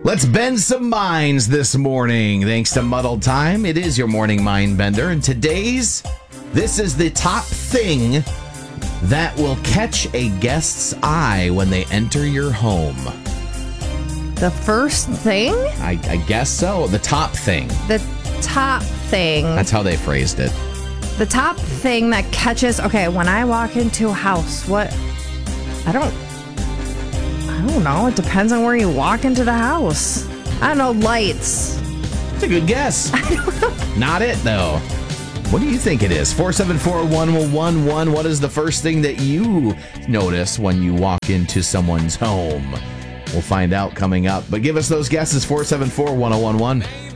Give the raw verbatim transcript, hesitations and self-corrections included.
Let's bend some minds this morning. Thanks to Muddled Time, it is your morning mind bender. And today's, this is the top thing that will catch a guest's eye when they enter your home. The first thing? I, I guess so. The top thing. The top thing. That's how they phrased it. The top thing that catches... Okay, when I walk into a house, what... I don't... I don't know. It depends on where you walk into the house. I don't know. Lights. That's a good guess. I don't know. Not it, though. What do you think it is? four seven four, one one one. What is the first thing that you notice when you walk into someone's home? We'll find out coming up. But give us those guesses. four seven four, one oh one one.